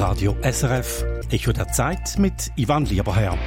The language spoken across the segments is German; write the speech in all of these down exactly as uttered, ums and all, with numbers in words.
Radio S R F, Echo der Zeit mit Ivan Lieberherr.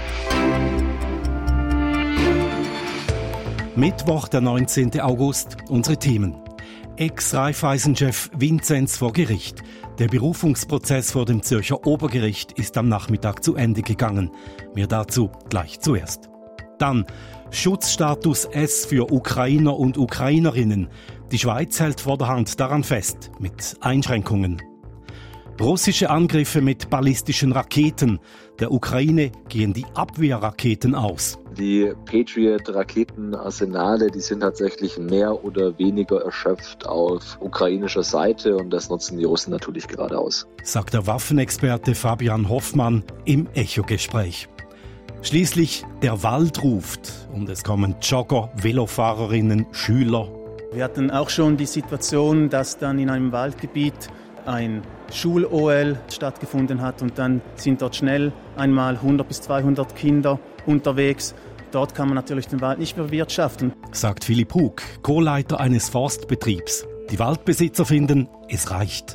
Mittwoch, der neunzehnten August, unsere Themen. Ex-Raiffeisen-Chef Vinzenz vor Gericht. Der Berufungsprozess vor dem Zürcher Obergericht ist am Nachmittag zu Ende gegangen. Mehr dazu gleich zuerst. Dann Schutzstatus S für Ukrainer und Ukrainerinnen. Die Schweiz hält vorderhand daran fest, mit Einschränkungen. Russische Angriffe mit ballistischen Raketen. Der Ukraine gehen die Abwehrraketen aus. Die Patriot-Raketenarsenale, die sind tatsächlich mehr oder weniger erschöpft auf ukrainischer Seite und das nutzen die Russen natürlich gerade aus, sagt der Waffenexperte Fabian Hoffmann im Echo-Gespräch. Schließlich der Wald ruft und es kommen Jogger, Velofahrerinnen, Schüler. Wir hatten auch schon die Situation, dass dann in einem Waldgebiet ein Schul-O L stattgefunden hat und dann sind dort schnell einmal hundert bis zweihundert Kinder unterwegs. Dort kann man natürlich den Wald nicht bewirtschaften, sagt Philipp Hug, Co-Leiter eines Forstbetriebs. Die Waldbesitzer finden, es reicht.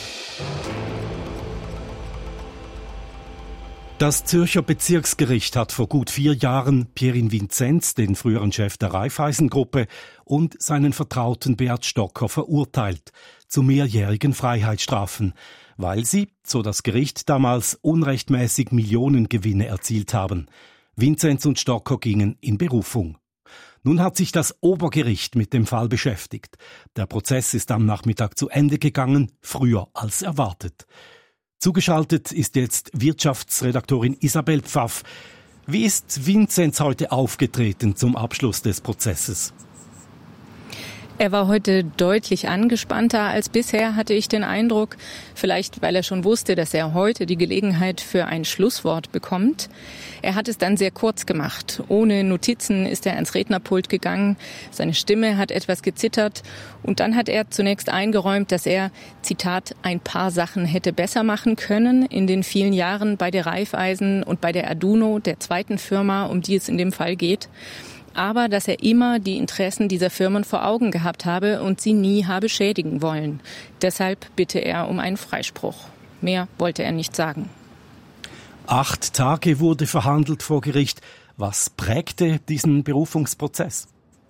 Das Zürcher Bezirksgericht hat vor gut vier Jahren Pierin Vinzenz, den früheren Chef der Raiffeisen-Gruppe, und seinen Vertrauten Beat Stocker verurteilt zu mehrjährigen Freiheitsstrafen, weil sie, so das Gericht damals, unrechtmäßig Millionengewinne erzielt haben. Vinzenz und Stocker gingen in Berufung. Nun hat sich das Obergericht mit dem Fall beschäftigt. Der Prozess ist am Nachmittag zu Ende gegangen, früher als erwartet. Zugeschaltet ist jetzt Wirtschaftsredaktorin Isabel Pfaff. Wie ist Vinzenz heute aufgetreten zum Abschluss des Prozesses? Er war heute deutlich angespannter als bisher, hatte ich den Eindruck. Vielleicht, weil er schon wusste, dass er heute die Gelegenheit für ein Schlusswort bekommt. Er hat es dann sehr kurz gemacht. Ohne Notizen ist er ans Rednerpult gegangen. Seine Stimme hat etwas gezittert. Und dann hat er zunächst eingeräumt, dass er, Zitat, ein paar Sachen hätte besser machen können in den vielen Jahren bei der Raiffeisen und bei der Aduno, der zweiten Firma, um die es in dem Fall geht. Aber dass er immer die Interessen dieser Firmen vor Augen gehabt habe und sie nie habe schädigen wollen. Deshalb bitte er um einen Freispruch. Mehr wollte er nicht sagen. Acht Tage wurde verhandelt vor Gericht. Was prägte diesen Berufungsprozess?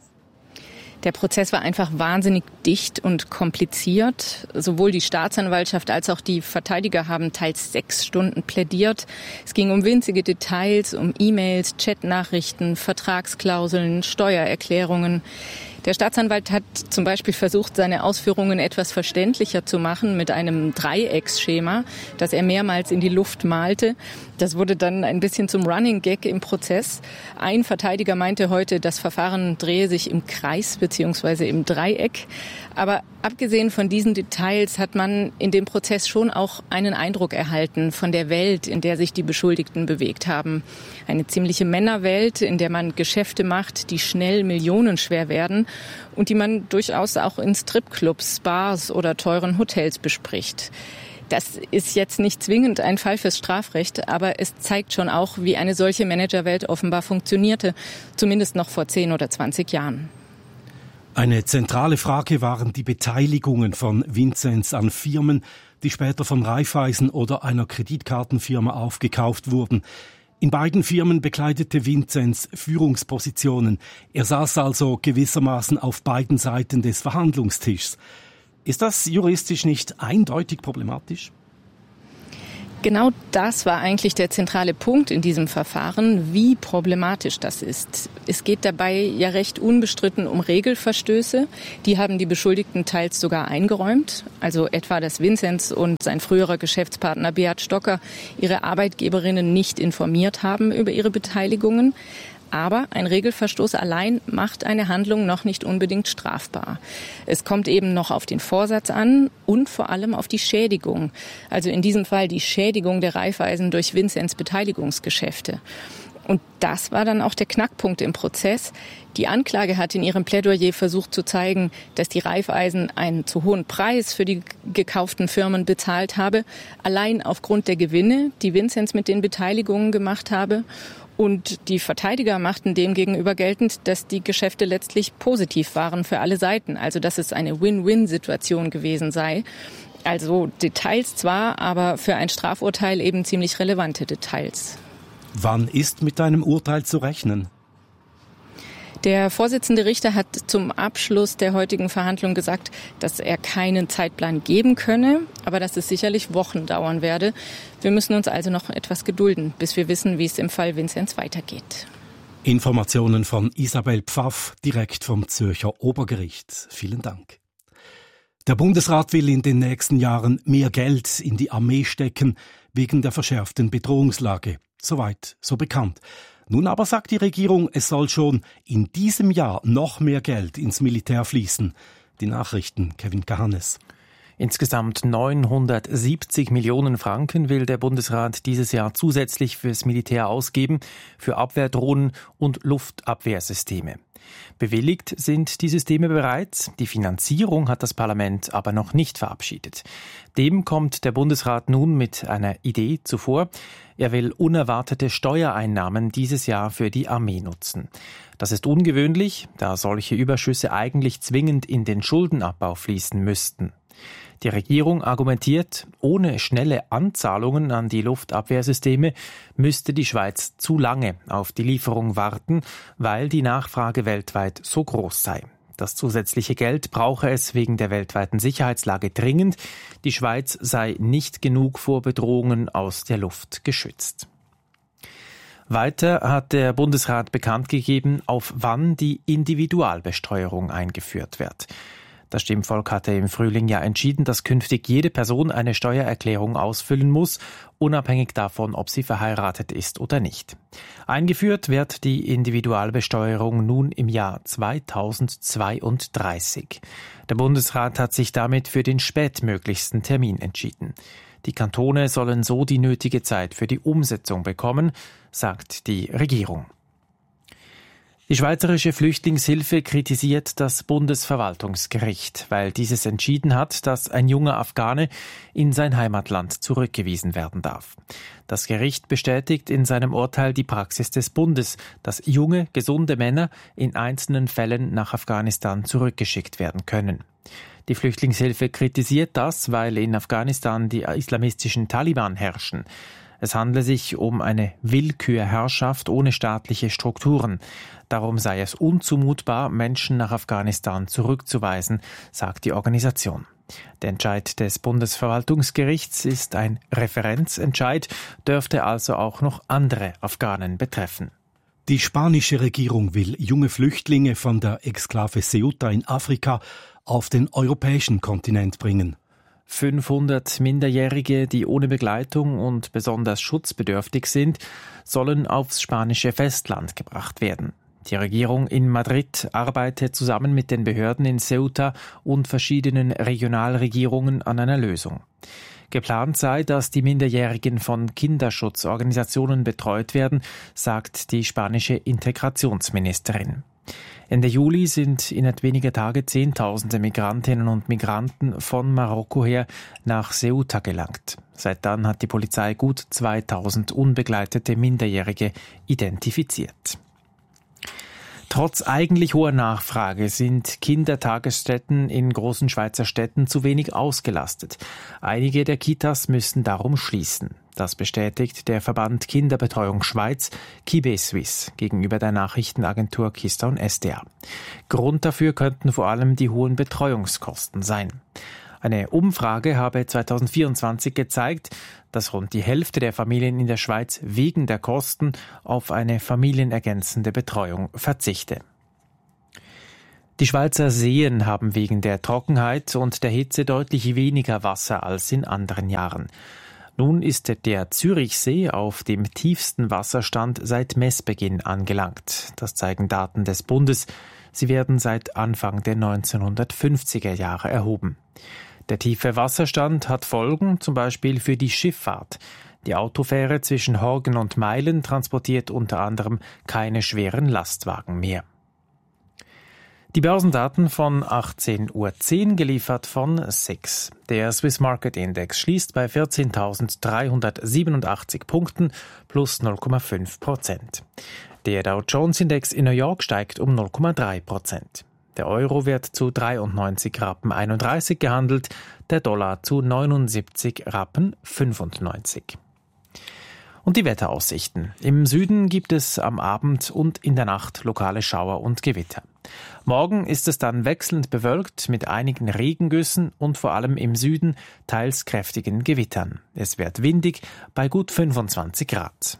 Der Prozess war einfach wahnsinnig dicht und kompliziert. Sowohl die Staatsanwaltschaft als auch die Verteidiger haben teils sechs Stunden plädiert. Es ging um winzige Details, um E-Mails, Chatnachrichten, Vertragsklauseln, Steuererklärungen. Der Staatsanwalt hat zum Beispiel versucht, seine Ausführungen etwas verständlicher zu machen mit einem Dreiecksschema, das er mehrmals in die Luft malte. Das wurde dann ein bisschen zum Running Gag im Prozess. Ein Verteidiger meinte heute, das Verfahren drehe sich im Kreis bzw. im Dreieck. Aber abgesehen von diesen Details hat man in dem Prozess schon auch einen Eindruck erhalten von der Welt, in der sich die Beschuldigten bewegt haben. Eine ziemliche Männerwelt, in der man Geschäfte macht, die schnell millionenschwer werden und die man durchaus auch in Stripclubs, Bars oder teuren Hotels bespricht. Das ist jetzt nicht zwingend ein Fall fürs Strafrecht, aber es zeigt schon auch, wie eine solche Managerwelt offenbar funktionierte, zumindest noch vor zehn oder zwanzig Jahren. Eine zentrale Frage waren die Beteiligungen von Vinzenz an Firmen, die später von Raiffeisen oder einer Kreditkartenfirma aufgekauft wurden. In beiden Firmen bekleidete Vinzenz Führungspositionen. Er saß also gewissermaßen auf beiden Seiten des Verhandlungstischs. Ist das juristisch nicht eindeutig problematisch? Genau das war eigentlich der zentrale Punkt in diesem Verfahren, wie problematisch das ist. Es geht dabei ja recht unbestritten um Regelverstöße. Die haben die Beschuldigten teils sogar eingeräumt. Also etwa, dass Vinzenz und sein früherer Geschäftspartner Beat Stocker ihre Arbeitgeberinnen nicht informiert haben über ihre Beteiligungen. Aber ein Regelverstoß allein macht eine Handlung noch nicht unbedingt strafbar. Es kommt eben noch auf den Vorsatz an und vor allem auf die Schädigung. Also in diesem Fall die Schädigung der Raiffeisen durch Vinzenz Beteiligungsgeschäfte. Und das war dann auch der Knackpunkt im Prozess. Die Anklage hat in ihrem Plädoyer versucht zu zeigen, dass die Raiffeisen einen zu hohen Preis für die gekauften Firmen bezahlt habe, allein aufgrund der Gewinne, die Vinzenz mit den Beteiligungen gemacht habe. Und die Verteidiger machten demgegenüber geltend, dass die Geschäfte letztlich positiv waren für alle Seiten, also dass es eine Win-Win-Situation gewesen sei. Also Details zwar, aber für ein Strafurteil eben ziemlich relevante Details. Wann ist mit einem Urteil zu rechnen? Der Vorsitzende Richter hat zum Abschluss der heutigen Verhandlung gesagt, dass er keinen Zeitplan geben könne, aber dass es sicherlich Wochen dauern werde. Wir müssen uns also noch etwas gedulden, bis wir wissen, wie es im Fall Vinzenz weitergeht. Informationen von Isabel Pfaff, direkt vom Zürcher Obergericht. Vielen Dank. Der Bundesrat will in den nächsten Jahren mehr Geld in die Armee stecken, wegen der verschärften Bedrohungslage. Soweit, so bekannt. Nun aber sagt die Regierung, es soll schon in diesem Jahr noch mehr Geld ins Militär fließen. Die Nachrichten, Kevin Kahannes. Insgesamt neunhundertsiebzig Millionen Franken will der Bundesrat dieses Jahr zusätzlich fürs Militär ausgeben, für Abwehrdrohnen und Luftabwehrsysteme. Bewilligt sind die Systeme bereits, die Finanzierung hat das Parlament aber noch nicht verabschiedet. Dem kommt der Bundesrat nun mit einer Idee zuvor. Er will unerwartete Steuereinnahmen dieses Jahr für die Armee nutzen. Das ist ungewöhnlich, da solche Überschüsse eigentlich zwingend in den Schuldenabbau fließen müssten. Die Regierung argumentiert, ohne schnelle Anzahlungen an die Luftabwehrsysteme müsste die Schweiz zu lange auf die Lieferung warten, weil die Nachfrage weltweit so groß sei. Das zusätzliche Geld brauche es wegen der weltweiten Sicherheitslage dringend. Die Schweiz sei nicht genug vor Bedrohungen aus der Luft geschützt. Weiter hat der Bundesrat bekannt gegeben, auf wann die Individualbesteuerung eingeführt wird. Das Stimmvolk hatte im Frühling ja entschieden, dass künftig jede Person eine Steuererklärung ausfüllen muss, unabhängig davon, ob sie verheiratet ist oder nicht. Eingeführt wird die Individualbesteuerung nun im Jahr zweitausendzweiunddreißig. Der Bundesrat hat sich damit für den spätmöglichsten Termin entschieden. Die Kantone sollen so die nötige Zeit für die Umsetzung bekommen, sagt die Regierung. Die Schweizerische Flüchtlingshilfe kritisiert das Bundesverwaltungsgericht, weil dieses entschieden hat, dass ein junger Afghane in sein Heimatland zurückgewiesen werden darf. Das Gericht bestätigt in seinem Urteil die Praxis des Bundes, dass junge, gesunde Männer in einzelnen Fällen nach Afghanistan zurückgeschickt werden können. Die Flüchtlingshilfe kritisiert das, weil in Afghanistan die islamistischen Taliban herrschen. Es handle sich um eine Willkürherrschaft ohne staatliche Strukturen. Darum sei es unzumutbar, Menschen nach Afghanistan zurückzuweisen, sagt die Organisation. Der Entscheid des Bundesverwaltungsgerichts ist ein Referenzentscheid, dürfte also auch noch andere Afghanen betreffen. Die spanische Regierung will junge Flüchtlinge von der Exklave Ceuta in Afrika auf den europäischen Kontinent bringen. fünfhundert Minderjährige, die ohne Begleitung und besonders schutzbedürftig sind, sollen aufs spanische Festland gebracht werden. Die Regierung in Madrid arbeitet zusammen mit den Behörden in Ceuta und verschiedenen Regionalregierungen an einer Lösung. Geplant sei, dass die Minderjährigen von Kinderschutzorganisationen betreut werden, sagt die spanische Integrationsministerin. Ende Juli sind innerhalb weniger Tage Zehntausende Migrantinnen und Migranten von Marokko her nach Ceuta gelangt. Seit dann hat die Polizei gut zweitausend unbegleitete Minderjährige identifiziert. Trotz eigentlich hoher Nachfrage sind Kindertagesstätten in großen Schweizer Städten zu wenig ausgelastet. Einige der Kitas müssen darum schließen. Das bestätigt der Verband Kinderbetreuung Schweiz, KiBe-Suisse, gegenüber der Nachrichtenagentur Keystone S D A. Grund dafür könnten vor allem die hohen Betreuungskosten sein. Eine Umfrage habe zweitausendvierundzwanzig gezeigt, dass rund die Hälfte der Familien in der Schweiz wegen der Kosten auf eine familienergänzende Betreuung verzichte. Die Schweizer Seen haben wegen der Trockenheit und der Hitze deutlich weniger Wasser als in anderen Jahren. Nun ist der Zürichsee auf dem tiefsten Wasserstand seit Messbeginn angelangt. Das zeigen Daten des Bundes. Sie werden seit Anfang der neunzehnhundertfünfziger Jahre erhoben. Der tiefe Wasserstand hat Folgen, zum Beispiel für die Schifffahrt. Die Autofähre zwischen Horgen und Meilen transportiert unter anderem keine schweren Lastwagen mehr. Die Börsendaten von achtzehn Uhr zehn geliefert von S I X. Der Swiss Market Index schließt bei vierzehntausenddreihundertsiebenundachtzig Punkten plus null Komma fünf Prozent. Der Dow Jones Index in New York steigt um null Komma drei Prozent. Der Euro wird zu dreiundneunzig Rappen einunddreißig gehandelt, der Dollar zu neunundsiebzig Rappen fünfundneunzig. Und die Wetteraussichten. Im Süden gibt es am Abend und in der Nacht lokale Schauer und Gewitter. Morgen ist es dann wechselnd bewölkt mit einigen Regengüssen und vor allem im Süden teils kräftigen Gewittern. Es wird windig bei gut fünfundzwanzig Grad.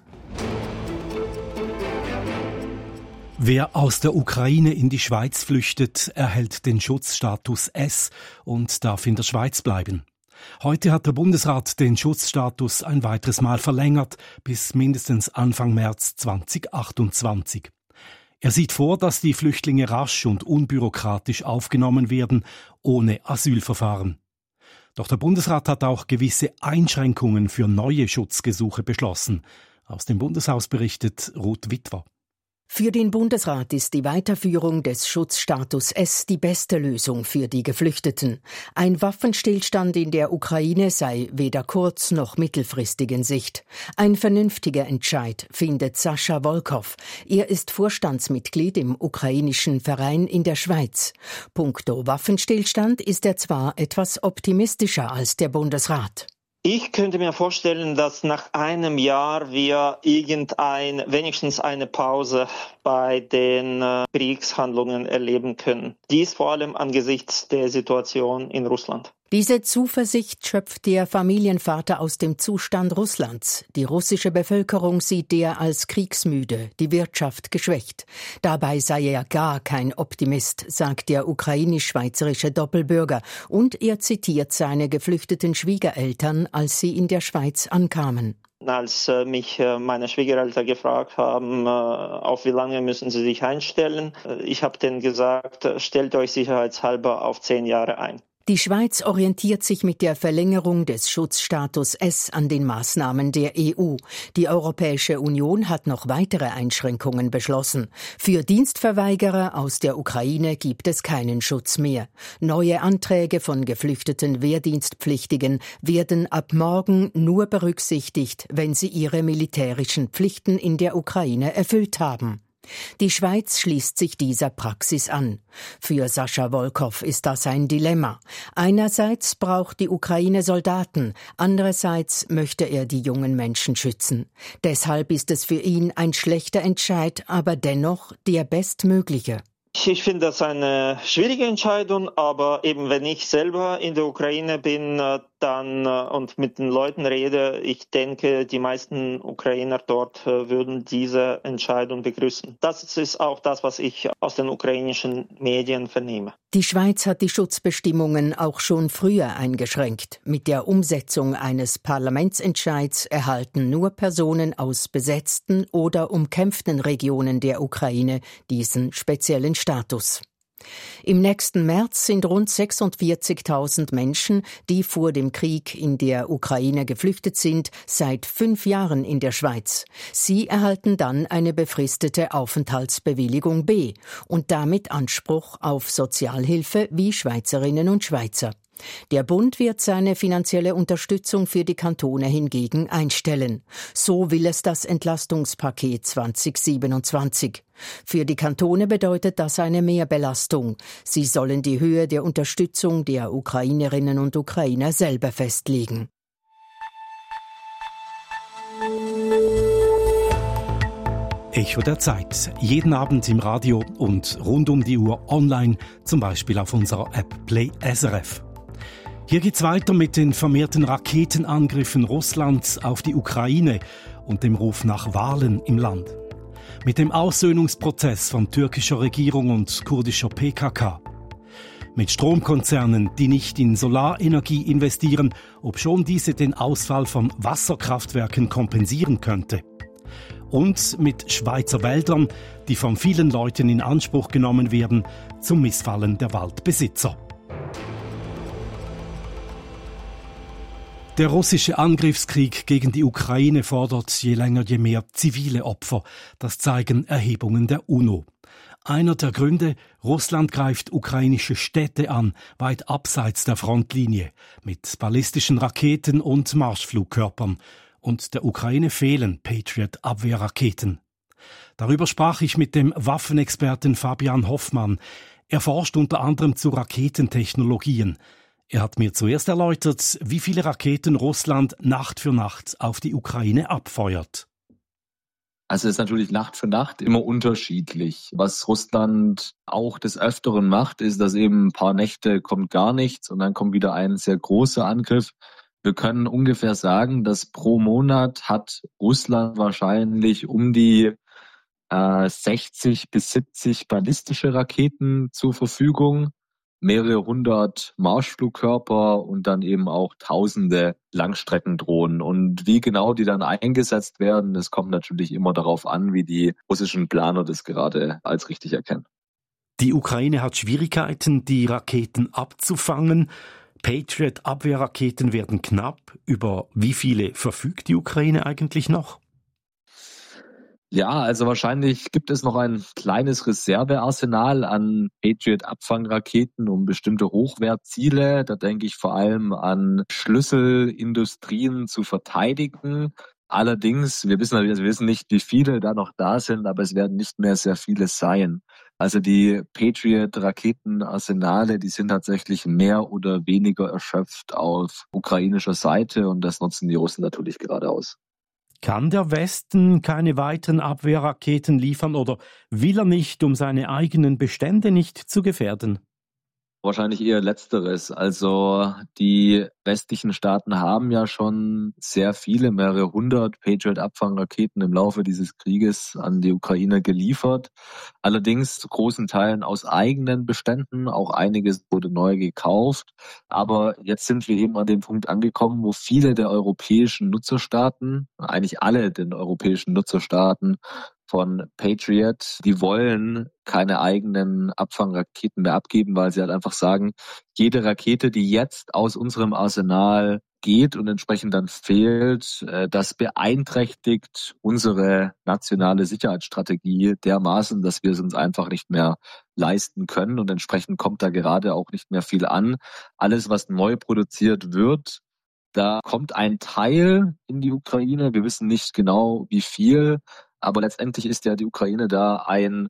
Wer aus der Ukraine in die Schweiz flüchtet, erhält den Schutzstatus S und darf in der Schweiz bleiben. Heute hat der Bundesrat den Schutzstatus ein weiteres Mal verlängert, bis mindestens Anfang März zweitausendachtundzwanzig. Er sieht vor, dass die Flüchtlinge rasch und unbürokratisch aufgenommen werden, ohne Asylverfahren. Doch der Bundesrat hat auch gewisse Einschränkungen für neue Schutzgesuche beschlossen. Aus dem Bundeshaus berichtet Ruth Witwer. Für den Bundesrat ist die Weiterführung des Schutzstatus S die beste Lösung für die Geflüchteten. Ein Waffenstillstand in der Ukraine sei weder kurz- noch mittelfristig in Sicht. Ein vernünftiger Entscheid, findet Sascha Wolkow. Er ist Vorstandsmitglied im ukrainischen Verein in der Schweiz. Punkto Waffenstillstand ist er zwar etwas optimistischer als der Bundesrat. Ich könnte mir vorstellen, dass nach einem Jahr wir irgendein, wenigstens eine Pause bei den äh, Kriegshandlungen erleben können. Dies vor allem angesichts der Situation in Russland. Diese Zuversicht schöpft der Familienvater aus dem Zustand Russlands. Die russische Bevölkerung sieht er als kriegsmüde, die Wirtschaft geschwächt. Dabei sei er gar kein Optimist, sagt der ukrainisch-schweizerische Doppelbürger. Und er zitiert seine geflüchteten Schwiegereltern, als sie in der Schweiz ankamen. Als äh, mich äh, meine Schwiegereltern gefragt haben, äh, auf wie lange müssen sie sich einstellen, äh, ich habe denen gesagt, äh, stellt euch sicherheitshalber auf zehn Jahre ein. Die Schweiz orientiert sich mit der Verlängerung des Schutzstatus S an den Maßnahmen der E U. Die Europäische Union hat noch weitere Einschränkungen beschlossen. Für Dienstverweigerer aus der Ukraine gibt es keinen Schutz mehr. Neue Anträge von geflüchteten Wehrdienstpflichtigen werden ab morgen nur berücksichtigt, wenn sie ihre militärischen Pflichten in der Ukraine erfüllt haben. Die Schweiz schließt sich dieser Praxis an. Für Sascha Wolkow ist das ein Dilemma. Einerseits braucht die Ukraine Soldaten, andererseits möchte er die jungen Menschen schützen. Deshalb ist es für ihn ein schlechter Entscheid, aber dennoch der bestmögliche. Ich finde das eine schwierige Entscheidung, aber eben wenn ich selber in der Ukraine bin dann und mit den Leuten rede, ich denke, die meisten Ukrainer dort würden diese Entscheidung begrüßen. Das ist auch das, was ich aus den ukrainischen Medien vernehme. Die Schweiz hat die Schutzbestimmungen auch schon früher eingeschränkt. Mit der Umsetzung eines Parlamentsentscheids erhalten nur Personen aus besetzten oder umkämpften Regionen der Ukraine diesen speziellen Status. Im nächsten März sind rund sechsundvierzigtausend Menschen, die vor dem Krieg in der Ukraine geflüchtet sind, seit fünf Jahren in der Schweiz. Sie erhalten dann eine befristete Aufenthaltsbewilligung B und damit Anspruch auf Sozialhilfe wie Schweizerinnen und Schweizer. Der Bund wird seine finanzielle Unterstützung für die Kantone hingegen einstellen. So will es das Entlastungspaket zweitausendsiebenundzwanzig. Für die Kantone bedeutet das eine Mehrbelastung. Sie sollen die Höhe der Unterstützung der Ukrainerinnen und Ukrainer selber festlegen. Echo der Zeit. Jeden Abend im Radio und rund um die Uhr online, zum Beispiel auf unserer App Play S R F. Hier geht's weiter mit den vermehrten Raketenangriffen Russlands auf die Ukraine und dem Ruf nach Wahlen im Land. Mit dem Aussöhnungsprozess von türkischer Regierung und kurdischer P K K. Mit Stromkonzernen, die nicht in Solarenergie investieren, obschon diese den Ausfall von Wasserkraftwerken kompensieren könnte. Und mit Schweizer Wäldern, die von vielen Leuten in Anspruch genommen werden, zum Missfallen der Waldbesitzer. Der russische Angriffskrieg gegen die Ukraine fordert je länger je mehr zivile Opfer. Das zeigen Erhebungen der UNO. Einer der Gründe, Russland greift ukrainische Städte an, weit abseits der Frontlinie, mit ballistischen Raketen und Marschflugkörpern. Und der Ukraine fehlen Patriot-Abwehrraketen. Darüber sprach ich mit dem Waffenexperten Fabian Hoffmann. Er forscht unter anderem zu Raketentechnologien. Er hat mir zuerst erläutert, wie viele Raketen Russland Nacht für Nacht auf die Ukraine abfeuert. Also es ist natürlich Nacht für Nacht immer unterschiedlich. Was Russland auch des Öfteren macht, ist, dass eben ein paar Nächte kommt gar nichts und dann kommt wieder ein sehr großer Angriff. Wir können ungefähr sagen, dass pro Monat hat Russland wahrscheinlich um die äh, sechzig bis siebzig ballistische Raketen zur Verfügung, mehrere hundert Marschflugkörper und dann eben auch tausende Langstreckendrohnen. Und wie genau die dann eingesetzt werden, das kommt natürlich immer darauf an, wie die russischen Planer das gerade als richtig erkennen. Die Ukraine hat Schwierigkeiten, die Raketen abzufangen. Patriot-Abwehrraketen werden knapp. Über wie viele verfügt die Ukraine eigentlich noch? Ja, also wahrscheinlich gibt es noch ein kleines Reservearsenal an Patriot-Abfangraketen um bestimmte Hochwertziele. Da denke ich vor allem an Schlüsselindustrien zu verteidigen. Allerdings, wir wissen, wir wissen nicht, wie viele da noch da sind, aber es werden nicht mehr sehr viele sein. Also die Patriot-Raketenarsenale, die sind tatsächlich mehr oder weniger erschöpft auf ukrainischer Seite und das nutzen die Russen natürlich gerade aus. Kann der Westen keine weiteren Abwehrraketen liefern oder will er nicht, um seine eigenen Bestände nicht zu gefährden? Wahrscheinlich eher Letzteres. Also die westlichen Staaten haben ja schon sehr viele, mehrere hundert Patriot-Abfangraketen im Laufe dieses Krieges an die Ukraine geliefert. Allerdings zu großen Teilen aus eigenen Beständen, auch einiges wurde neu gekauft. Aber jetzt sind wir eben an dem Punkt angekommen, wo viele der europäischen Nutzerstaaten, eigentlich alle den europäischen Nutzerstaaten von Patriot, die wollen keine eigenen Abfangraketen mehr abgeben, weil sie halt einfach sagen, jede Rakete, die jetzt aus unserem Arsenal geht und entsprechend dann fehlt, das beeinträchtigt unsere nationale Sicherheitsstrategie dermaßen, dass wir es uns einfach nicht mehr leisten können und entsprechend kommt da gerade auch nicht mehr viel an. Alles, was neu produziert wird, da kommt ein Teil in die Ukraine. Wir wissen nicht genau, wie viel. Aber letztendlich ist ja die Ukraine da ein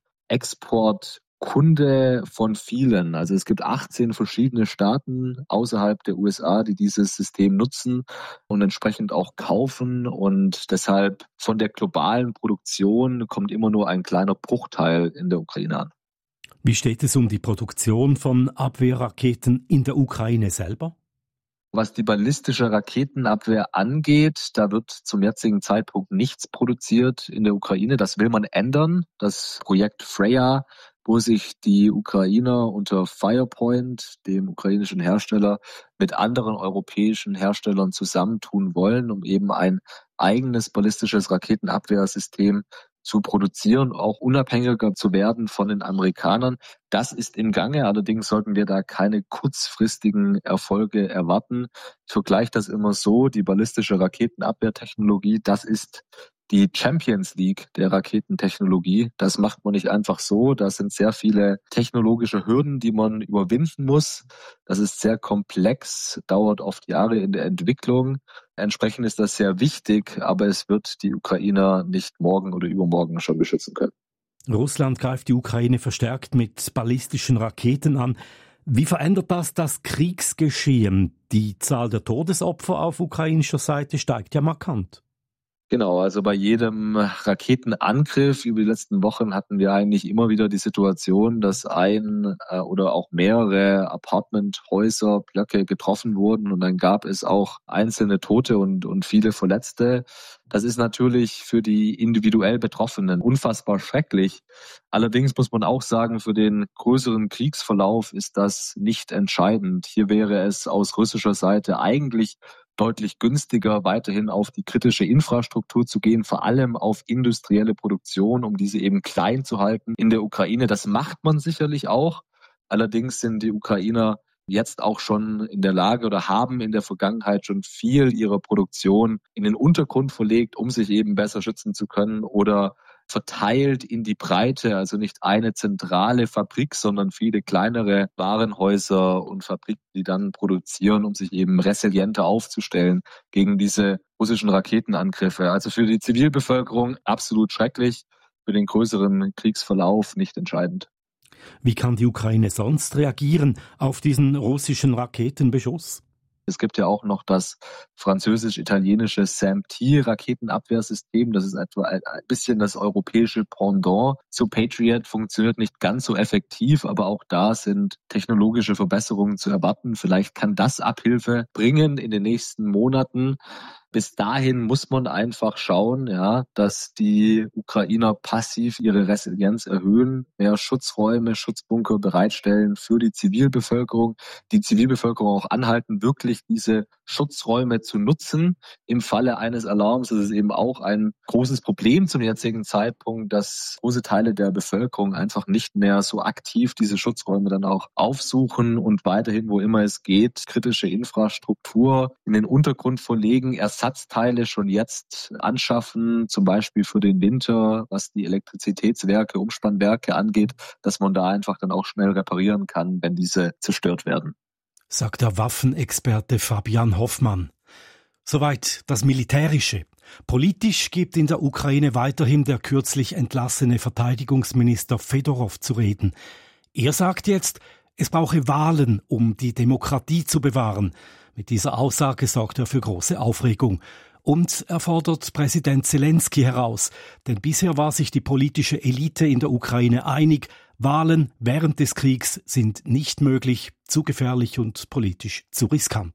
Exportkunde von vielen. Also es gibt achtzehn verschiedene Staaten außerhalb der U S A, die dieses System nutzen und entsprechend auch kaufen. Und deshalb von der globalen Produktion kommt immer nur ein kleiner Bruchteil in der Ukraine an. Wie steht es um die Produktion von Abwehrraketen in der Ukraine selber? Was die ballistische Raketenabwehr angeht, da wird zum jetzigen Zeitpunkt nichts produziert in der Ukraine. Das will man ändern. Das Projekt Freya, wo sich die Ukrainer unter Firepoint, dem ukrainischen Hersteller, mit anderen europäischen Herstellern zusammentun wollen, um eben ein eigenes ballistisches Raketenabwehrsystem zu produzieren, auch unabhängiger zu werden von den Amerikanern. Das ist im Gange, allerdings sollten wir da keine kurzfristigen Erfolge erwarten. Ich vergleiche das immer so, die ballistische Raketenabwehrtechnologie, das ist die Champions League der Raketentechnologie. Das macht man nicht einfach so. Da sind sehr viele technologische Hürden, die man überwinden muss. Das ist sehr komplex, dauert oft Jahre in der Entwicklung. Entsprechend ist das sehr wichtig, aber es wird die Ukrainer nicht morgen oder übermorgen schon beschützen können. Russland greift die Ukraine verstärkt mit ballistischen Raketen an. Wie verändert das das Kriegsgeschehen? Die Zahl der Todesopfer auf ukrainischer Seite steigt ja markant. Genau, also bei jedem Raketenangriff über die letzten Wochen hatten wir eigentlich immer wieder die Situation, dass ein äh, oder auch mehrere Apartmenthäuser, Blöcke getroffen wurden und dann gab es auch einzelne Tote und, und viele Verletzte. Das ist natürlich für die individuell Betroffenen unfassbar schrecklich. Allerdings muss man auch sagen, für den größeren Kriegsverlauf ist das nicht entscheidend. Hier wäre es aus russischer Seite eigentlich deutlich günstiger, weiterhin auf die kritische Infrastruktur zu gehen, vor allem auf industrielle Produktion, um diese eben klein zu halten in der Ukraine. Das macht man sicherlich auch. Allerdings sind die Ukrainer jetzt auch schon in der Lage oder haben in der Vergangenheit schon viel ihrer Produktion in den Untergrund verlegt, um sich eben besser schützen zu können oder verteilt in die Breite, also nicht eine zentrale Fabrik, sondern viele kleinere Warenhäuser und Fabriken, die dann produzieren, um sich eben resilienter aufzustellen gegen diese russischen Raketenangriffe. Also für die Zivilbevölkerung absolut schrecklich, für den größeren Kriegsverlauf nicht entscheidend. Wie kann die Ukraine sonst reagieren auf diesen russischen Raketenbeschuss? Es gibt ja auch noch das französisch-italienische SAM-T-Raketenabwehrsystem. Das ist etwa ein bisschen das europäische Pendant zu Patriot. Funktioniert nicht ganz so effektiv, aber auch da sind technologische Verbesserungen zu erwarten. Vielleicht kann das Abhilfe bringen in den nächsten Monaten. Bis dahin muss man einfach schauen, ja, dass die Ukrainer passiv ihre Resilienz erhöhen, mehr Schutzräume, Schutzbunker bereitstellen für die Zivilbevölkerung, die Zivilbevölkerung auch anhalten, wirklich diese Schutzräume zu nutzen. Im Falle eines Alarms ist es eben auch ein großes Problem zum jetzigen Zeitpunkt, dass große Teile der Bevölkerung einfach nicht mehr so aktiv diese Schutzräume dann auch aufsuchen und weiterhin, wo immer es geht, kritische Infrastruktur in den Untergrund verlegen, Ersatzteile schon jetzt anschaffen, zum Beispiel für den Winter, was die Elektrizitätswerke, Umspannwerke angeht, dass man da einfach dann auch schnell reparieren kann, wenn diese zerstört werden. Sagt der Waffenexperte Fabian Hoffmann. Soweit das Militärische. Politisch gibt in der Ukraine weiterhin der kürzlich entlassene Verteidigungsminister Fedorov zu reden. Er sagt jetzt, es brauche Wahlen, um die Demokratie zu bewahren. Mit dieser Aussage sorgt er für große Aufregung. Und er fordert Präsident Zelensky heraus. Denn bisher war sich die politische Elite in der Ukraine einig, Wahlen während des Kriegs sind nicht möglich, zu gefährlich und politisch zu riskant.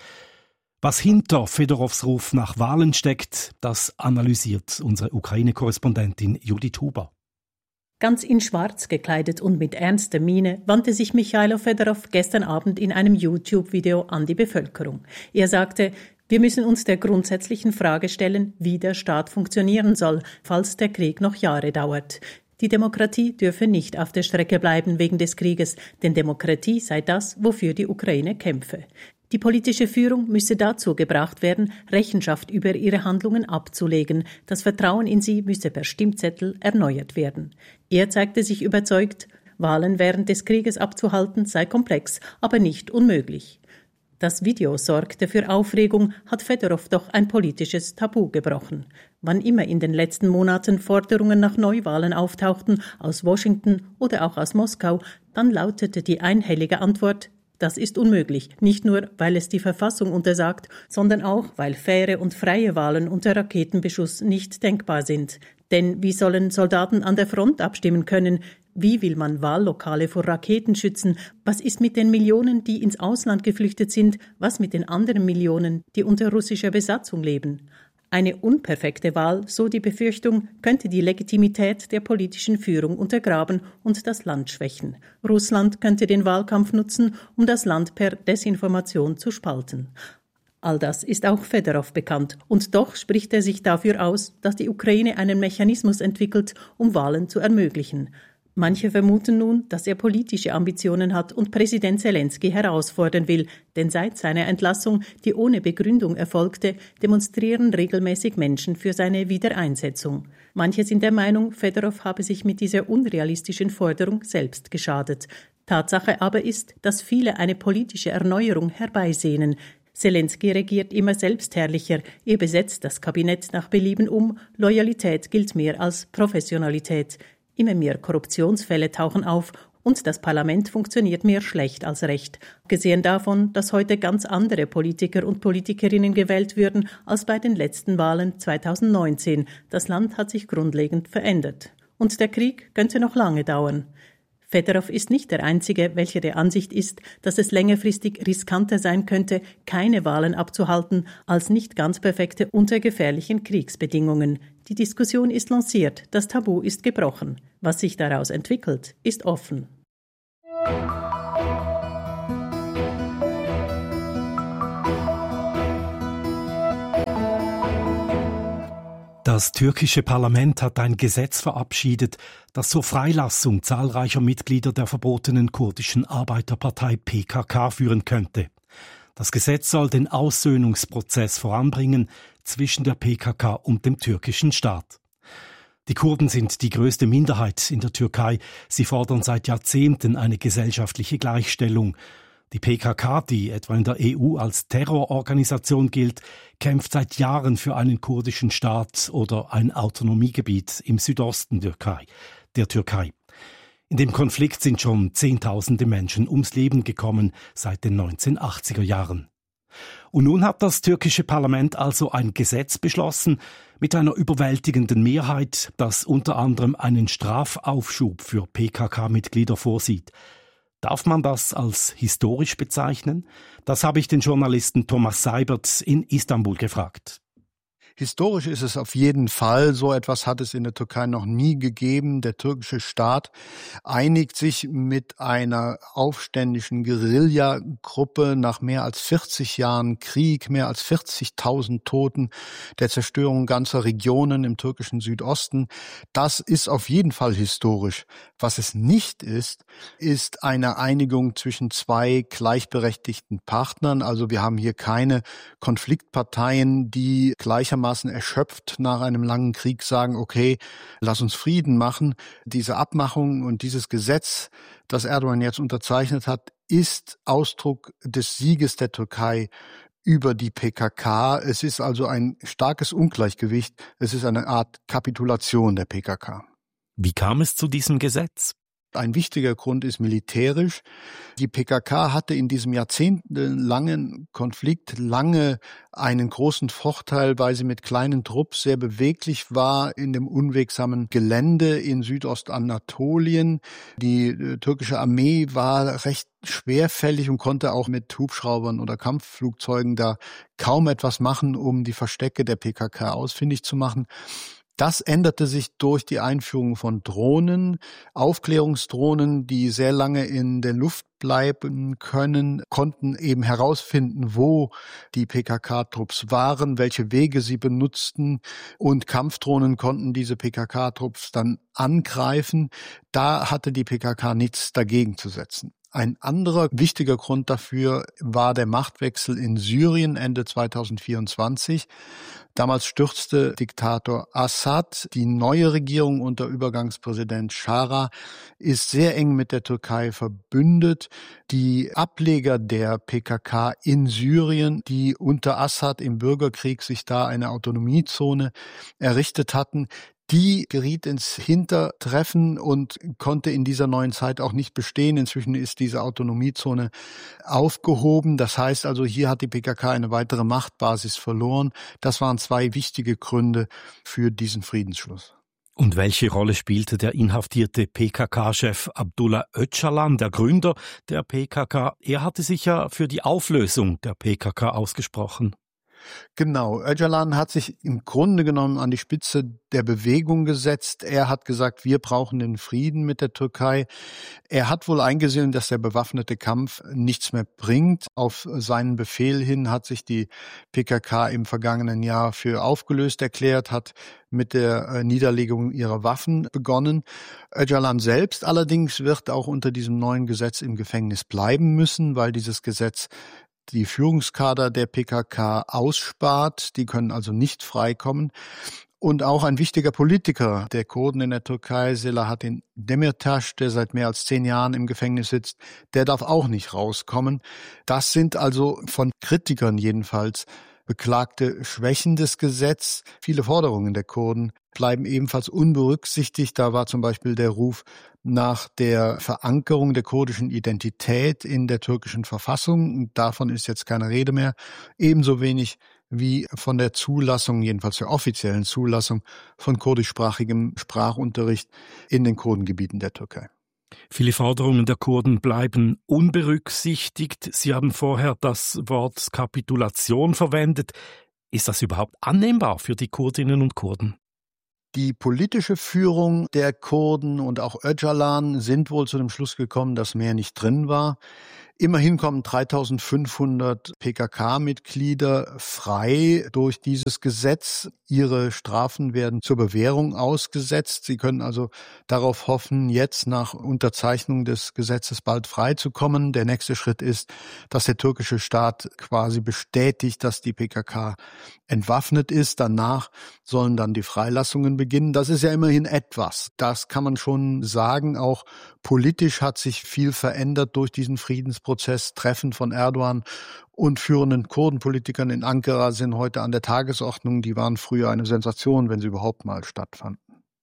Was hinter Fedorows Ruf nach Wahlen steckt, das analysiert unsere Ukraine-Korrespondentin Judith Huber. Ganz in Schwarz gekleidet und mit ernster Miene wandte sich Michailo Fedorov gestern Abend in einem YouTube-Video an die Bevölkerung. Er sagte, wir müssen uns der grundsätzlichen Frage stellen, wie der Staat funktionieren soll, falls der Krieg noch Jahre dauert. Die Demokratie dürfe nicht auf der Strecke bleiben wegen des Krieges, denn Demokratie sei das, wofür die Ukraine kämpfe. Die politische Führung müsse dazu gebracht werden, Rechenschaft über ihre Handlungen abzulegen. Das Vertrauen in sie müsse per Stimmzettel erneuert werden. Er zeigte sich überzeugt, Wahlen während des Krieges abzuhalten sei komplex, aber nicht unmöglich. Das Video sorgte für Aufregung, hat Fedorov doch ein politisches Tabu gebrochen. Wann immer in den letzten Monaten Forderungen nach Neuwahlen auftauchten, aus Washington oder auch aus Moskau, dann lautete die einhellige Antwort, das ist unmöglich, nicht nur, weil es die Verfassung untersagt, sondern auch, weil faire und freie Wahlen unter Raketenbeschuss nicht denkbar sind. Denn wie sollen Soldaten an der Front abstimmen können? Wie will man Wahllokale vor Raketen schützen? Was ist mit den Millionen, die ins Ausland geflüchtet sind? Was mit den anderen Millionen, die unter russischer Besatzung leben? Eine unperfekte Wahl, so die Befürchtung, könnte die Legitimität der politischen Führung untergraben und das Land schwächen. Russland könnte den Wahlkampf nutzen, um das Land per Desinformation zu spalten. All das ist auch Fedorov bekannt, und doch spricht er sich dafür aus, dass die Ukraine einen Mechanismus entwickelt, um Wahlen zu ermöglichen. Manche vermuten nun, dass er politische Ambitionen hat und Präsident Zelensky herausfordern will, denn seit seiner Entlassung, die ohne Begründung erfolgte, demonstrieren regelmäßig Menschen für seine Wiedereinsetzung. Manche sind der Meinung, Fedorov habe sich mit dieser unrealistischen Forderung selbst geschadet. Tatsache aber ist, dass viele eine politische Erneuerung herbeisehnen. Zelensky regiert immer selbstherrlicher, er besetzt das Kabinett nach Belieben um, Loyalität gilt mehr als Professionalität. Immer mehr Korruptionsfälle tauchen auf und das Parlament funktioniert mehr schlecht als recht. Abgesehen davon, dass heute ganz andere Politiker und Politikerinnen gewählt würden als bei den letzten Wahlen zweitausendneunzehn. Das Land hat sich grundlegend verändert. Und der Krieg könnte noch lange dauern. Fedorov ist nicht der Einzige, welcher der Ansicht ist, dass es längerfristig riskanter sein könnte, keine Wahlen abzuhalten, als nicht ganz perfekte unter gefährlichen Kriegsbedingungen. Die Diskussion ist lanciert, das Tabu ist gebrochen. Was sich daraus entwickelt, ist offen. Das türkische Parlament hat ein Gesetz verabschiedet, das zur Freilassung zahlreicher Mitglieder der verbotenen kurdischen Arbeiterpartei P K K führen könnte. Das Gesetz soll den Aussöhnungsprozess voranbringen zwischen der P K K und dem türkischen Staat. Die Kurden sind die größte Minderheit in der Türkei. Sie fordern seit Jahrzehnten eine gesellschaftliche Gleichstellung. Die P K K, die etwa in der E U als Terrororganisation gilt, kämpft seit Jahren für einen kurdischen Staat oder ein Autonomiegebiet im Südosten der Türkei. In dem Konflikt sind schon Zehntausende Menschen ums Leben gekommen seit den neunzehnhundertachtziger Jahren. Und nun hat das türkische Parlament also ein Gesetz beschlossen mit einer überwältigenden Mehrheit, das unter anderem einen Strafaufschub für P K K-Mitglieder vorsieht. Darf man das als historisch bezeichnen? Das habe ich den Journalisten Thomas Seibert in Istanbul gefragt. Historisch ist es auf jeden Fall. So etwas hat es in der Türkei noch nie gegeben. Der türkische Staat einigt sich mit einer aufständischen Guerillagruppe nach mehr als vierzig Jahren Krieg, mehr als vierzigtausend Toten, der Zerstörung ganzer Regionen im türkischen Südosten. Das ist auf jeden Fall historisch. Was es nicht ist, ist eine Einigung zwischen zwei gleichberechtigten Partnern. Also wir haben hier keine Konfliktparteien, die gleichermaßen erschöpft nach einem langen Krieg sagen, okay, lass uns Frieden machen. Diese Abmachung und dieses Gesetz, das Erdogan jetzt unterzeichnet hat, ist Ausdruck des Sieges der Türkei über die P K K. Es ist also ein starkes Ungleichgewicht. Es ist eine Art Kapitulation der P K K. Wie kam es zu diesem Gesetz? Ein wichtiger Grund ist militärisch. Die P K K hatte in diesem jahrzehntelangen Konflikt lange einen großen Vorteil, weil sie mit kleinen Trupps sehr beweglich war in dem unwegsamen Gelände in Südostanatolien. Die äh, türkische Armee war recht schwerfällig und konnte auch mit Hubschraubern oder Kampfflugzeugen da kaum etwas machen, um die Verstecke der P K K ausfindig zu machen. Das änderte sich durch die Einführung von Drohnen, Aufklärungsdrohnen, die sehr lange in der Luft bleiben können, konnten eben herausfinden, wo die P K K-Trupps waren, welche Wege sie benutzten, und Kampfdrohnen konnten diese P K K-Trupps dann angreifen. Da hatte die P K K nichts dagegen zu setzen. Ein anderer wichtiger Grund dafür war der Machtwechsel in Syrien Ende zweitausendvierundzwanzig. Damals stürzte Diktator Assad. Die neue Regierung unter Übergangspräsident Schara ist sehr eng mit der Türkei verbündet. Die Ableger der P K K in Syrien, die unter Assad im Bürgerkrieg sich da eine Autonomiezone errichtet hatten, die geriet ins Hintertreffen und konnte in dieser neuen Zeit auch nicht bestehen. Inzwischen ist diese Autonomiezone aufgehoben. Das heißt also, hier hat die P K K eine weitere Machtbasis verloren. Das waren zwei wichtige Gründe für diesen Friedensschluss. Und welche Rolle spielte der inhaftierte P K K-Chef Abdullah Öcalan, der Gründer der P K K? Er hatte sich ja für die Auflösung der P K K ausgesprochen. Genau, Öcalan hat sich im Grunde genommen an die Spitze der Bewegung gesetzt. Er hat gesagt, wir brauchen den Frieden mit der Türkei. Er hat wohl eingesehen, dass der bewaffnete Kampf nichts mehr bringt. Auf seinen Befehl hin hat sich die P K K im vergangenen Jahr für aufgelöst erklärt, hat mit der Niederlegung ihrer Waffen begonnen. Öcalan selbst allerdings wird auch unter diesem neuen Gesetz im Gefängnis bleiben müssen, weil dieses Gesetz die Führungskader der P K K ausspart. Die können also nicht freikommen. Und auch ein wichtiger Politiker der Kurden in der Türkei, Selahattin Demirtas, der seit mehr als zehn Jahren im Gefängnis sitzt, der darf auch nicht rauskommen. Das sind also von Kritikern jedenfalls beklagte Schwächen des Gesetzes. Viele Forderungen der Kurden bleiben ebenfalls unberücksichtigt. Da war zum Beispiel der Ruf nach der Verankerung der kurdischen Identität in der türkischen Verfassung. Davon ist jetzt keine Rede mehr. Ebenso wenig wie von der Zulassung, jedenfalls der offiziellen Zulassung von kurdischsprachigem Sprachunterricht in den Kurdengebieten der Türkei. Viele Forderungen der Kurden bleiben unberücksichtigt. Sie haben vorher das Wort Kapitulation verwendet. Ist das überhaupt annehmbar für die Kurdinnen und Kurden? Die politische Führung der Kurden und auch Öcalan sind wohl zu dem Schluss gekommen, dass mehr nicht drin war. Immerhin kommen dreitausendfünfhundert P K K-Mitglieder frei durch dieses Gesetz. Ihre Strafen werden zur Bewährung ausgesetzt. Sie können also darauf hoffen, jetzt nach Unterzeichnung des Gesetzes bald freizukommen. Der nächste Schritt ist, dass der türkische Staat quasi bestätigt, dass die P K K entwaffnet ist. Danach sollen dann die Freilassungen beginnen. Das ist ja immerhin etwas. Das kann man schon sagen. Auch politisch hat sich viel verändert durch diesen Friedensprozess. Treffen von Erdogan und führenden Kurdenpolitikern in Ankara sind heute an der Tagesordnung. Die waren früher eine Sensation, wenn sie überhaupt mal stattfanden.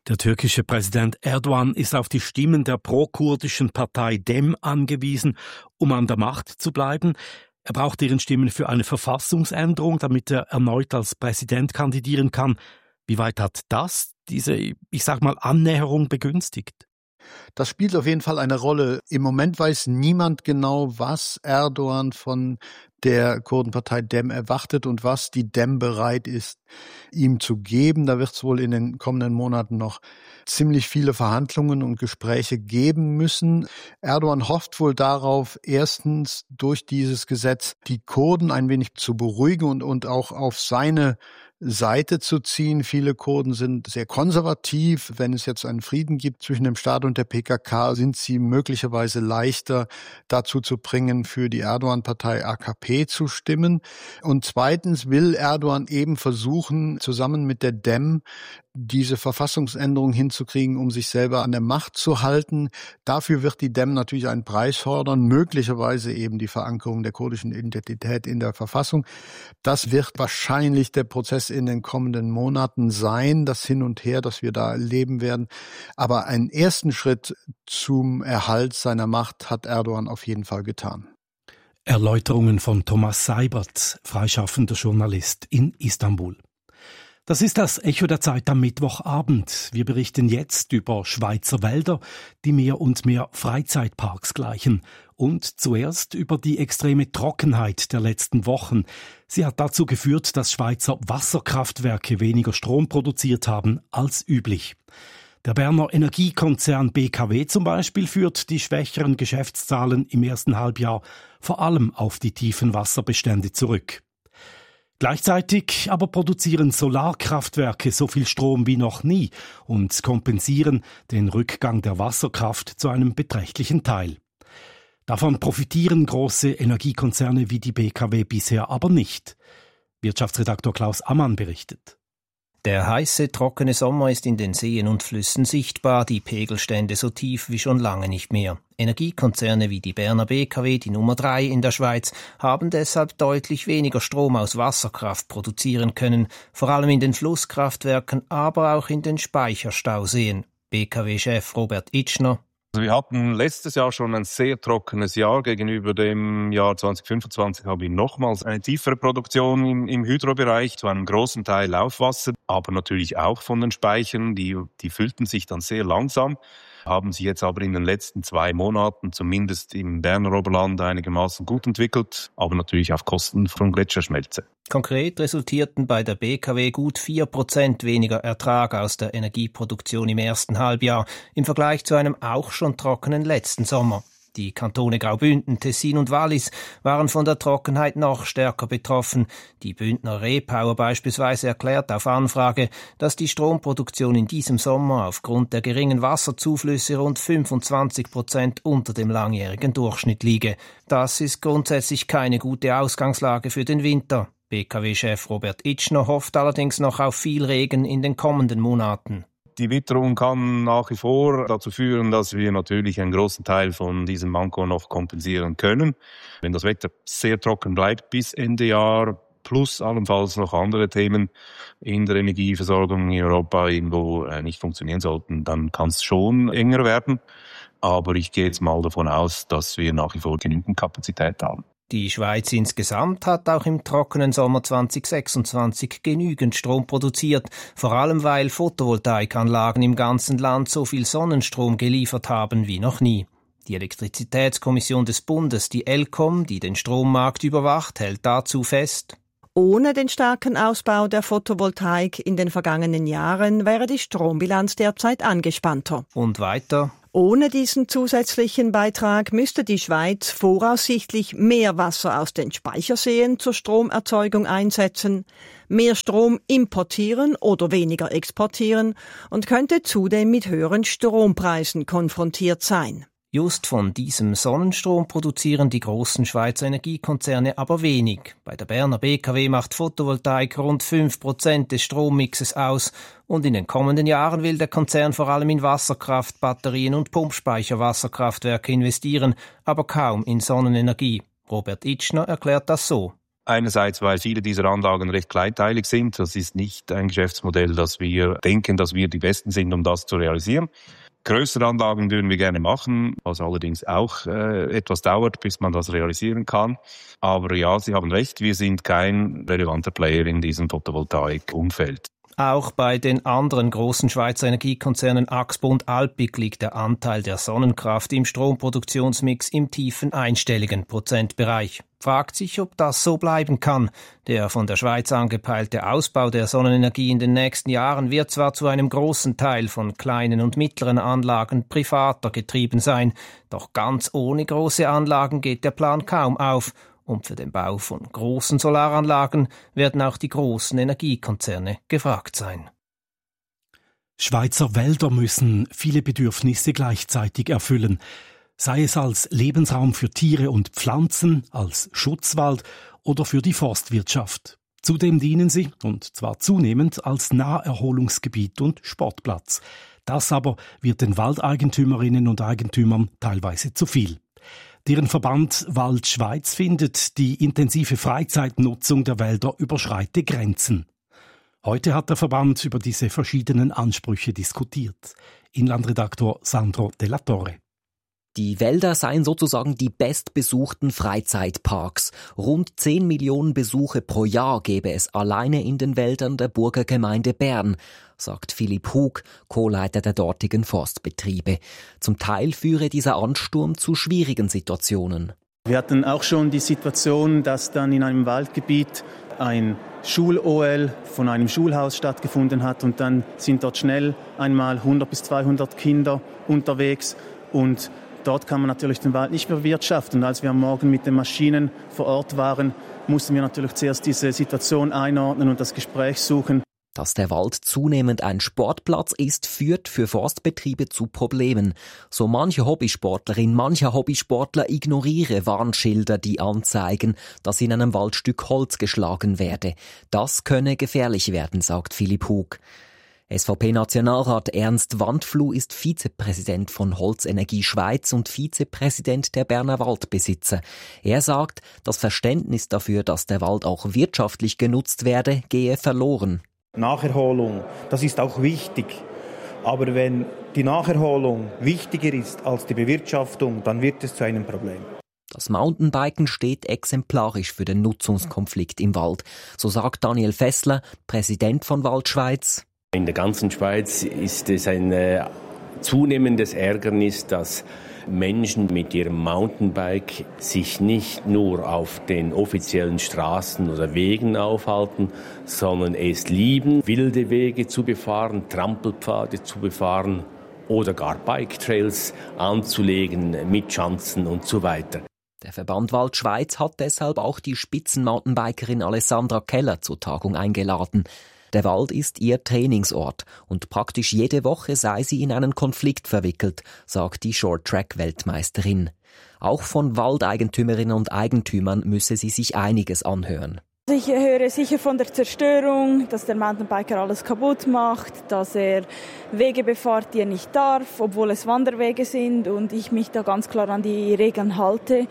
Der türkische Präsident Erdogan ist auf die Stimmen der pro-kurdischen Partei Dem angewiesen, um an der Macht zu bleiben. Er braucht deren Stimmen für eine Verfassungsänderung, damit er erneut als Präsident kandidieren kann. Wie weit hat das diese, ich sag mal, Annäherung begünstigt? Das spielt auf jeden Fall eine Rolle. Im Moment weiß niemand genau, was Erdogan von der Kurdenpartei Dem erwartet und was die Dem bereit ist, ihm zu geben. Da wird es wohl in den kommenden Monaten noch ziemlich viele Verhandlungen und Gespräche geben müssen. Erdogan hofft wohl darauf, erstens durch dieses Gesetz die Kurden ein wenig zu beruhigen und, und auch auf seine Seite zu ziehen. Viele Kurden sind sehr konservativ. Wenn es jetzt einen Frieden gibt zwischen dem Staat und der P K K, sind sie möglicherweise leichter dazu zu bringen, für die Erdogan-Partei A K P zu stimmen. Und zweitens will Erdogan eben versuchen, zusammen mit der Dem diese Verfassungsänderung hinzukriegen, um sich selber an der Macht zu halten. Dafür wird die Dem natürlich einen Preis fordern, möglicherweise eben die Verankerung der kurdischen Identität in der Verfassung. Das wird wahrscheinlich der Prozess in den kommenden Monaten sein, das Hin und Her, das wir da erleben werden. Aber einen ersten Schritt zum Erhalt seiner Macht hat Erdogan auf jeden Fall getan. Erläuterungen von Thomas Seibert, freischaffender Journalist in Istanbul. Das ist das Echo der Zeit am Mittwochabend. Wir berichten jetzt über Schweizer Wälder, die mehr und mehr Freizeitparks gleichen. Und zuerst über die extreme Trockenheit der letzten Wochen. Sie hat dazu geführt, dass Schweizer Wasserkraftwerke weniger Strom produziert haben als üblich. Der Berner Energiekonzern B K W zum Beispiel führt die schwächeren Geschäftszahlen im ersten Halbjahr vor allem auf die tiefen Wasserbestände zurück. Gleichzeitig aber produzieren Solarkraftwerke so viel Strom wie noch nie und kompensieren den Rückgang der Wasserkraft zu einem beträchtlichen Teil. Davon profitieren große Energiekonzerne wie die B K W bisher aber nicht. Wirtschaftsredaktor Klaus Ammann berichtet. Der heiße, trockene Sommer ist in den Seen und Flüssen sichtbar, die Pegelstände so tief wie schon lange nicht mehr. Energiekonzerne wie die Berner B K W, die Nummer drei in der Schweiz, haben deshalb deutlich weniger Strom aus Wasserkraft produzieren können, vor allem in den Flusskraftwerken, aber auch in den Speicherstauseen. B K W-Chef Robert Itschner: Also wir hatten letztes Jahr schon ein sehr trockenes Jahr. Gegenüber dem Jahr zwanzig fünfundzwanzig haben wir nochmals eine tiefere Produktion im, im Hydrobereich, zu einem großen Teil Laufwasser, aber natürlich auch von den Speichern. Die, die füllten sich dann sehr langsam, haben sich jetzt aber in den letzten zwei Monaten zumindest im Berner Oberland einigermaßen gut entwickelt, aber natürlich auf Kosten von Gletscherschmelze. Konkret resultierten bei der B K W gut vier Prozent weniger Ertrag aus der Energieproduktion im ersten Halbjahr im Vergleich zu einem auch schon trockenen letzten Sommer. Die Kantone Graubünden, Tessin und Wallis waren von der Trockenheit noch stärker betroffen. Die Bündner Repower beispielsweise erklärt auf Anfrage, dass die Stromproduktion in diesem Sommer aufgrund der geringen Wasserzuflüsse rund fünfundzwanzig Prozent unter dem langjährigen Durchschnitt liege. Das ist grundsätzlich keine gute Ausgangslage für den Winter. B K W-Chef Robert Itschner hofft allerdings noch auf viel Regen in den kommenden Monaten. Die Witterung kann nach wie vor dazu führen, dass wir natürlich einen großen Teil von diesem Manko noch kompensieren können. Wenn das Wetter sehr trocken bleibt bis Ende Jahr, plus allenfalls noch andere Themen in der Energieversorgung in Europa irgendwo nicht funktionieren sollten, dann kann es schon enger werden. Aber ich gehe jetzt mal davon aus, dass wir nach wie vor genügend Kapazität haben. Die Schweiz insgesamt hat auch im trockenen Sommer zwanzig sechsundzwanzig genügend Strom produziert, vor allem weil Photovoltaikanlagen im ganzen Land so viel Sonnenstrom geliefert haben wie noch nie. Die Elektrizitätskommission des Bundes, die ElCom, die den Strommarkt überwacht, hält dazu fest: Ohne den starken Ausbau der Photovoltaik in den vergangenen Jahren wäre die Strombilanz derzeit angespannter. Und weiter: Ohne diesen zusätzlichen Beitrag müsste die Schweiz voraussichtlich mehr Wasser aus den Speicherseen zur Stromerzeugung einsetzen, mehr Strom importieren oder weniger exportieren und könnte zudem mit höheren Strompreisen konfrontiert sein. Just von diesem Sonnenstrom produzieren die großen Schweizer Energiekonzerne aber wenig. Bei der Berner B K W macht Photovoltaik rund fünf Prozent des Strommixes aus und in den kommenden Jahren will der Konzern vor allem in Wasserkraft, Batterien und Pumpspeicherwasserkraftwerke investieren, aber kaum in Sonnenenergie. Robert Itschner erklärt das so: Einerseits, weil viele dieser Anlagen recht kleinteilig sind. Das ist nicht ein Geschäftsmodell, das wir denken, dass wir die Besten sind, um das zu realisieren. Größere Anlagen würden wir gerne machen, was allerdings auch äh, etwas dauert, bis man das realisieren kann. Aber ja, Sie haben recht, wir sind kein relevanter Player in diesem Photovoltaik-Umfeld. Auch bei den anderen großen Schweizer Energiekonzernen Axpo und Alpiq liegt der Anteil der Sonnenkraft im Stromproduktionsmix im tiefen einstelligen Prozentbereich. Fragt sich, ob das so bleiben kann. Der von der Schweiz angepeilte Ausbau der Sonnenenergie in den nächsten Jahren wird zwar zu einem großen Teil von kleinen und mittleren Anlagen privater getrieben sein, doch ganz ohne große Anlagen geht der Plan kaum auf. Und für den Bau von großen Solaranlagen werden auch die großen Energiekonzerne gefragt sein. Schweizer Wälder müssen viele Bedürfnisse gleichzeitig erfüllen, sei es als Lebensraum für Tiere und Pflanzen, als Schutzwald oder für die Forstwirtschaft. Zudem dienen sie, und zwar zunehmend, als Naherholungsgebiet und Sportplatz. Das aber wird den Waldeigentümerinnen und Eigentümern teilweise zu viel. Deren Verband Wald Schweiz findet, die intensive Freizeitnutzung der Wälder überschreite Grenzen. Heute hat der Verband über diese verschiedenen Ansprüche diskutiert. Inlandredaktor Sandro Della Torre. Die Wälder seien sozusagen die bestbesuchten Freizeitparks. Rund zehn Millionen Besuche pro Jahr gäbe es alleine in den Wäldern der Burgergemeinde Bern, sagt Philipp Hug, Co-Leiter der dortigen Forstbetriebe. Zum Teil führe dieser Ansturm zu schwierigen Situationen. Wir hatten auch schon die Situation, dass dann in einem Waldgebiet ein Schul-O L von einem Schulhaus stattgefunden hat und dann sind dort schnell einmal hundert bis zweihundert Kinder unterwegs und dort kann man natürlich den Wald nicht mehr bewirtschaften. Und als wir am Morgen mit den Maschinen vor Ort waren, mussten wir natürlich zuerst diese Situation einordnen und das Gespräch suchen. Dass der Wald zunehmend ein Sportplatz ist, führt für Forstbetriebe zu Problemen. So manche Hobbysportlerin, mancher Hobbysportler ignoriere Warnschilder, die anzeigen, dass in einem Waldstück Holz geschlagen werde. Das könne gefährlich werden, sagt Philipp Hug. S V P-Nationalrat Ernst Wandfluh ist Vizepräsident von Holzenergie Schweiz und Vizepräsident der Berner Waldbesitzer. Er sagt, das Verständnis dafür, dass der Wald auch wirtschaftlich genutzt werde, gehe verloren. Nacherholung, das ist auch wichtig. Aber wenn die Nacherholung wichtiger ist als die Bewirtschaftung, dann wird es zu einem Problem. Das Mountainbiken steht exemplarisch für den Nutzungskonflikt im Wald. So sagt Daniel Fessler, Präsident von Waldschweiz. In der ganzen Schweiz ist es ein äh, zunehmendes Ärgernis, dass Menschen mit ihrem Mountainbike sich nicht nur auf den offiziellen Straßen oder Wegen aufhalten, sondern es lieben, wilde Wege zu befahren, Trampelpfade zu befahren oder gar Bike-Trails anzulegen mit Schanzen und so weiter. Der Verband Wald Schweiz hat deshalb auch die Spitzenmountainbikerin Alessandra Keller zur Tagung eingeladen. Der Wald ist ihr Trainingsort und praktisch jede Woche sei sie in einen Konflikt verwickelt, sagt die Short-Track-Weltmeisterin. Auch von Waldeigentümerinnen und Eigentümern müsse sie sich einiges anhören. Ich höre sicher von der Zerstörung, dass der Mountainbiker alles kaputt macht, dass er Wege befahrt, die er nicht darf, obwohl es Wanderwege sind und ich mich da ganz klar an die Regeln halte.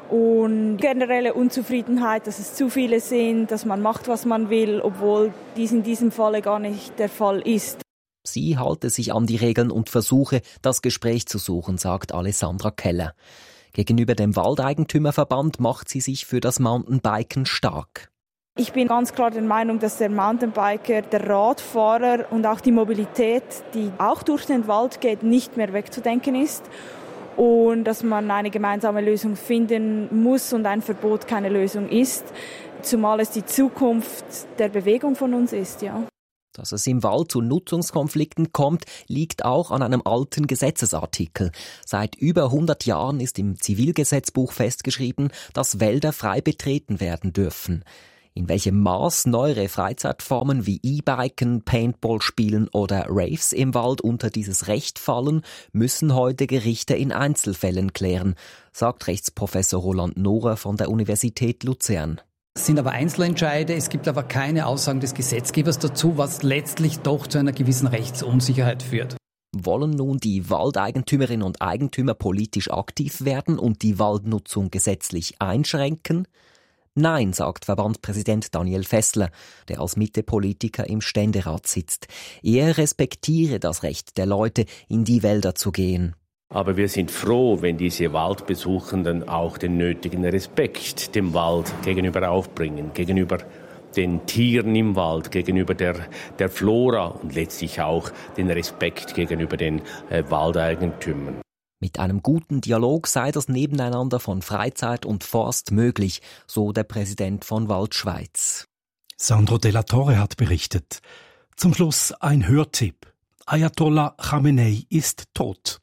Und generelle Unzufriedenheit, dass es zu viele sind, dass man macht, was man will, obwohl dies in diesem Falle gar nicht der Fall ist. Sie halte sich an die Regeln und versuche, das Gespräch zu suchen, sagt Alessandra Keller. Gegenüber dem Waldeigentümerverband macht sie sich für das Mountainbiken stark. Ich bin ganz klar der Meinung, dass der Mountainbiker, der Radfahrer und auch die Mobilität, die auch durch den Wald geht, nicht mehr wegzudenken ist. Und dass man eine gemeinsame Lösung finden muss und ein Verbot keine Lösung ist, zumal es die Zukunft der Bewegung von uns ist, ja. Dass es im Wald zu Nutzungskonflikten kommt, liegt auch an einem alten Gesetzesartikel. Seit über hundert Jahren ist im Zivilgesetzbuch festgeschrieben, dass Wälder frei betreten werden dürfen. In welchem Maß neuere Freizeitformen wie E-Biken, Paintball-Spielen oder Raves im Wald unter dieses Recht fallen, müssen heute Gerichte in Einzelfällen klären, sagt Rechtsprofessor Roland Nohrer von der Universität Luzern. Es sind aber Einzelentscheide, es gibt aber keine Aussagen des Gesetzgebers dazu, was letztlich doch zu einer gewissen Rechtsunsicherheit führt. Wollen nun die Waldeigentümerinnen und Eigentümer politisch aktiv werden und die Waldnutzung gesetzlich einschränken? Nein, sagt Verbandpräsident Daniel Fessler, der als Mitte-Politiker im Ständerat sitzt. Er respektiere das Recht der Leute, in die Wälder zu gehen. Aber wir sind froh, wenn diese Waldbesuchenden auch den nötigen Respekt dem Wald gegenüber aufbringen, gegenüber den Tieren im Wald, gegenüber der, der Flora und letztlich auch den Respekt gegenüber den äh, Waldeigentümern. Mit einem guten Dialog sei das Nebeneinander von Freizeit und Forst möglich, so der Präsident von Waldschweiz. Sandro Della Torre hat berichtet. Zum Schluss ein Hörtipp. Ayatollah Khamenei ist tot.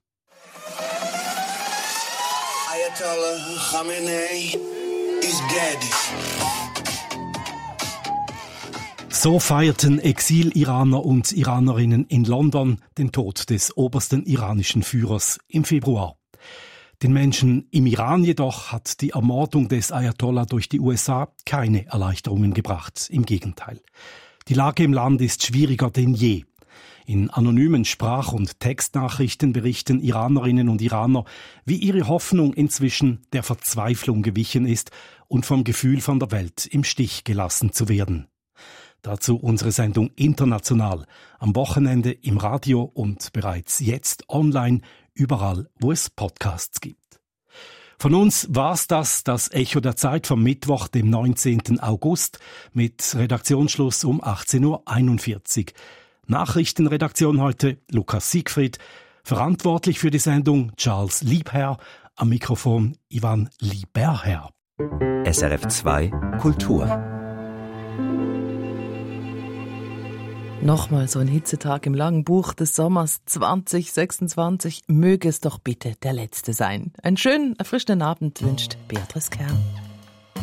Ayatollah Khamenei is dead. So feierten Exil-Iraner und Iranerinnen in London den Tod des obersten iranischen Führers im Februar. Den Menschen im Iran jedoch hat die Ermordung des Ayatollah durch die U S A keine Erleichterungen gebracht. Im Gegenteil. Die Lage im Land ist schwieriger denn je. In anonymen Sprach- und Textnachrichten berichten Iranerinnen und Iraner, wie ihre Hoffnung inzwischen der Verzweiflung gewichen ist und vom Gefühl, von der Welt im Stich gelassen zu werden. Dazu unsere Sendung International, am Wochenende im Radio und bereits jetzt online, überall, wo es Podcasts gibt. Von uns war's das, das Echo der Zeit vom Mittwoch, dem neunzehnten August, mit Redaktionsschluss um achtzehn Uhr einundvierzig. Nachrichtenredaktion heute Lukas Siegfried, verantwortlich für die Sendung Charles Liebherr, am Mikrofon Ivan Lieberherr. S R F zwei Kultur. Nochmal so ein Hitzetag im langen Buch des Sommers zwanzig sechsundzwanzig. Möge es doch bitte der letzte sein. Einen schönen, erfrischenden Abend wünscht Beatrice Kern.